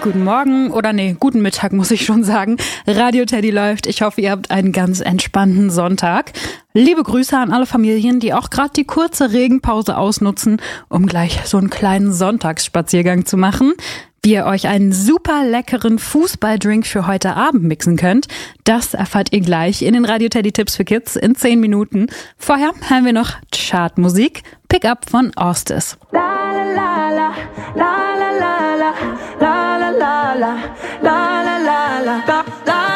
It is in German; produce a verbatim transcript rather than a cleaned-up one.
Guten Morgen oder nee, guten Mittag muss ich schon sagen. Radio Teddy läuft. Ich hoffe, ihr habt einen ganz entspannten Sonntag. Liebe Grüße an alle Familien, die auch gerade die kurze Regenpause ausnutzen, um gleich so einen kleinen Sonntagsspaziergang zu machen. Wie ihr euch einen super leckeren Fußballdrink für heute Abend mixen könnt, das erfahrt ihr gleich in den Radio Teddy Tipps für Kids in zehn Minuten. Vorher haben wir noch Chartmusik, Pick Up von Ostis. La la la la, la la la la, la la la la, la la la la, la la.